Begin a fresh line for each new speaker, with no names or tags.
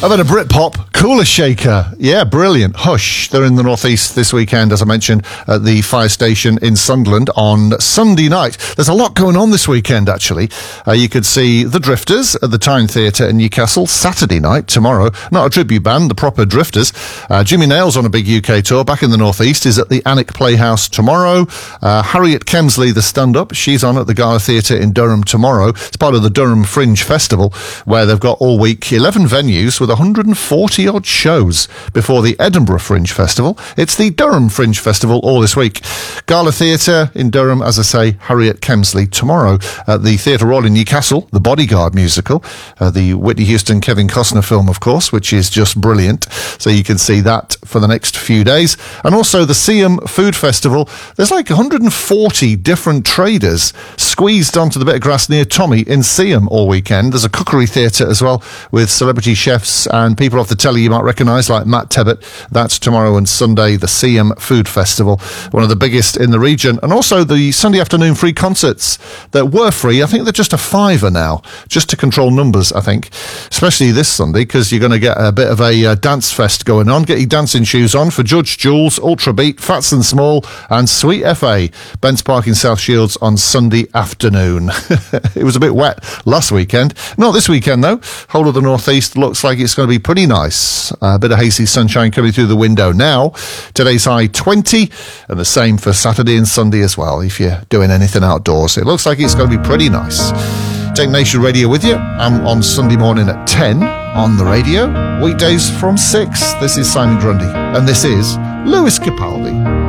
A bit of Britpop, Cooler Shaker. Yeah, brilliant. Hush. They're in the northeast this weekend, as I mentioned, at the fire station in Sunderland on Sunday night. There's a lot going on this weekend, actually. You could see the Drifters at the Town Theatre in Newcastle Saturday night, tomorrow. Not a tribute band, the proper Drifters. Jimmy Nails on a big UK tour back in the northeast is at the Alnwick Playhouse tomorrow. Harriet Kemsley, the stand-up, she's on at the Gala Theatre in Durham tomorrow. It's part of the Durham Fringe Festival, where they've got all week 11 venues with 140 odd shows before the Edinburgh Fringe Festival. It's the Durham Fringe Festival all this week. Gala Theatre in Durham, as I say, Harriet Kemsley tomorrow. At the Theatre Royal in Newcastle, the Bodyguard musical, the Whitney Houston, Kevin Costner film, of course, which is just brilliant. So you can see that for the next few days. And also the Seaham Food Festival. There's like 140 different traders squeezed onto the bit of grass near Tommy in Seaham all weekend. There's a cookery theatre as well with celebrity chefs and people off the telly you might recognise, like Matt Tebbett. That's tomorrow and Sunday, the Seaham Food Festival, one of the biggest in the region. And also the Sunday afternoon free concerts that were free. I think they're just a £5 now, just to control numbers, I think. Especially this Sunday, because you're going to get a bit of a dance fest going on. Get your dancing shoes on for Judge Jules, Ultra Beat, Fats and Small and Sweet FA. Bents Park in South Shields on Sunday afternoon. It was a bit wet last weekend. Not this weekend, though. Whole of the northeast looks like it's going to be pretty nice. A bit of hazy sunshine coming through the window now. Today's high 20, and the same for Saturday and Sunday as well, if you're doing anything outdoors. It looks like it's going to be pretty nice. Take Nation Radio with you. I'm on Sunday morning at 10 on the radio. Weekdays from 6. This is Simon Grundy, and this is Lewis Capaldi.